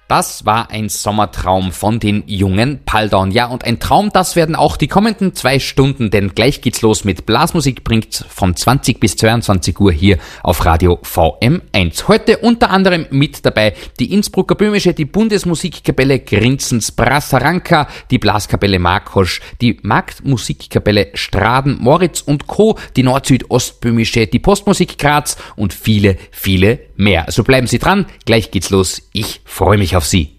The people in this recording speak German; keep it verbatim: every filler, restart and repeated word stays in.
Das war ein Sommertraum von den jungen Paldon. Ja, und ein Traum, das werden auch die kommenden zwei Stunden, denn gleich geht's los mit Blasmusik, bringt von zwanzig bis zweiundzwanzig Uhr hier auf Radio V M eins. Heute unter anderem mit dabei die Innsbrucker Böhmische, die Bundesmusikkapelle Grinzens Brassaranka, die Blaskapelle Markosch, die Marktmusikkapelle Straden, Moritz und Co., die Nord-Süd-Ostböhmische, die Postmusik Graz und viele, viele mehr. Also bleiben Sie dran, gleich geht's los. Ich freue mich auf Sie.